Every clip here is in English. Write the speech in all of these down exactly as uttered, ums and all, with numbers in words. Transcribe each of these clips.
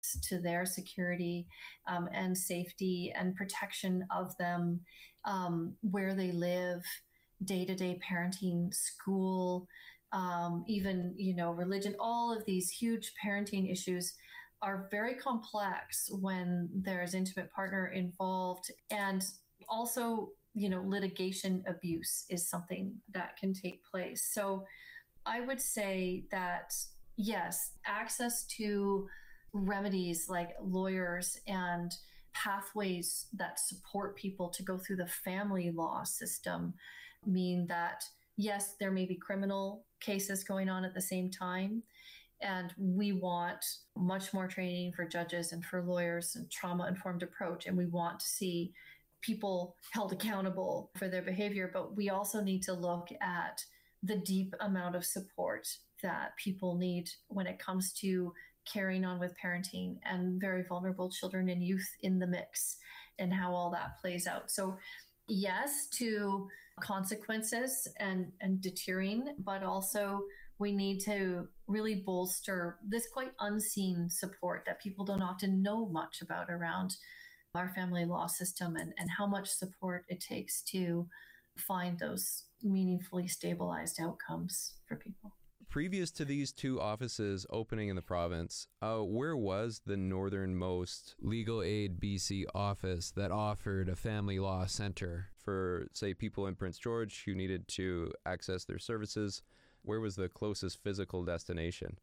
to their security um, and safety and protection of them, um, where they live, day-to-day parenting, school, um, even, you know, religion. All of these huge parenting issues are very complex when there's intimate partner involved. And also, you know, litigation abuse is something that can take place. So I would say that, yes, access to remedies like lawyers and pathways that support people to go through the family law system mean that, yes, there may be criminal cases going on at the same time. And we want much more training for judges and for lawyers and trauma-informed approach. And we want to see people held accountable for their behavior. But we also need to look at the deep amount of support that people need when it comes to carrying on with parenting and very vulnerable children and youth in the mix and how all that plays out. So yes to consequences and, and deterring, but also we need to really bolster this quite unseen support that people don't often know much about around our family law system and, and how much support it takes to find those meaningfully stabilized outcomes for people. Previous to these two offices opening in the province, uh, where was the northernmost Legal Aid B C office that offered a family law center for, say, people in Prince George who needed to access their services? Where was the closest physical destination?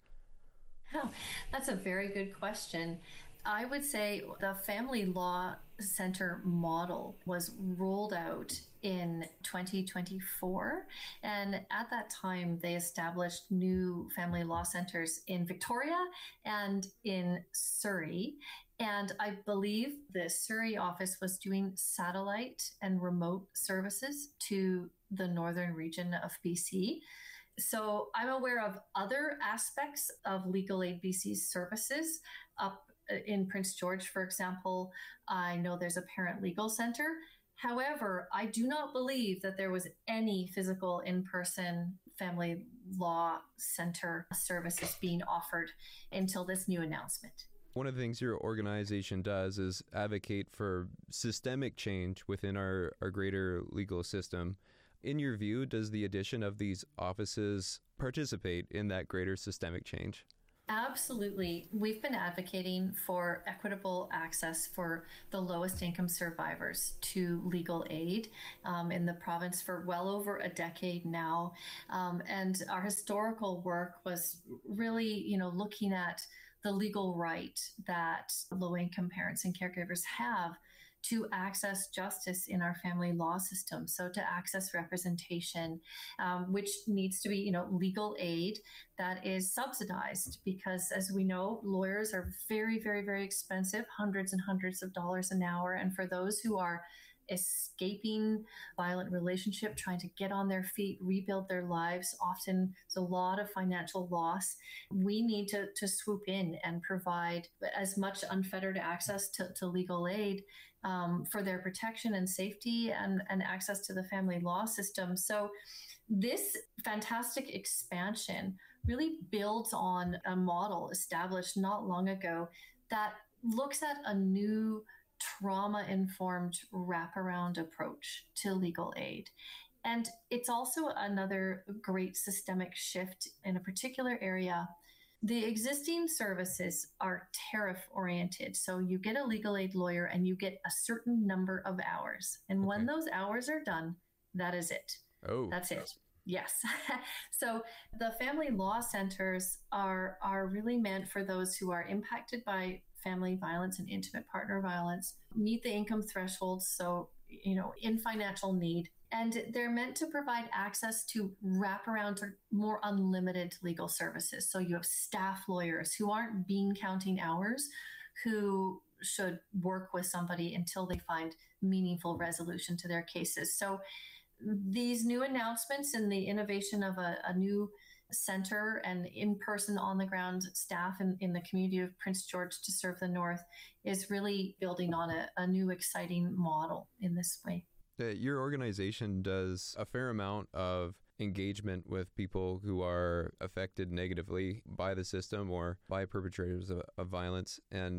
Oh, that's a very good question. I would say the Family Law Center model was rolled out in twenty twenty-four. And at that time, they established new family law centers in Victoria and in Surrey. And I believe the Surrey office was doing satellite and remote services to the northern region of B C. So I'm aware of other aspects of Legal Aid B C's services up in Prince George, for example. I know there's a parent legal center. However, I do not believe that there was any physical in-person family law center services being offered until this new announcement. One of the things your organization does is advocate for systemic change within our, our greater legal system. In your view, does the addition of these offices participate in that greater systemic change? Absolutely. We've been advocating for equitable access for the lowest income survivors to legal aid um, in the province for well over a decade now. Um, and our historical work was really, you know, looking at the legal right that low-income parents and caregivers have to access justice in our family law system. So to access representation, um, which needs to be, you know, legal aid that is subsidized, because as we know, lawyers are very, very, very expensive, hundreds and hundreds of dollars an hour. And for those who are escaping violent relationship, trying to get on their feet, rebuild their lives, often it's a lot of financial loss. We need to, to swoop in and provide as much unfettered access to, to legal aid um, for their protection and safety and, and access to the family law system. So this fantastic expansion really builds on a model established not long ago that looks at a new trauma-informed wraparound approach to legal aid. And it's also another great systemic shift in a particular area. The existing services are tariff-oriented. So you get a legal aid lawyer and you get a certain number of hours. And okay. when those hours are done, that is it. Oh, that's it. Yes. So the family law centers are, are really meant for those who are impacted by family violence and intimate partner violence, meet the income threshold, so, you know, in financial need. And they're meant to provide access to wraparound or more unlimited legal services. So you have staff lawyers who aren't bean counting hours, who should work with somebody until they find meaningful resolution to their cases. So these new announcements and the innovation of a, a new center and in-person on-the-ground staff in, in the community of Prince George to serve the North is really building on a, a new exciting model in this way. Uh, your organization does a fair amount of engagement with people who are affected negatively by the system or by perpetrators of, of violence. And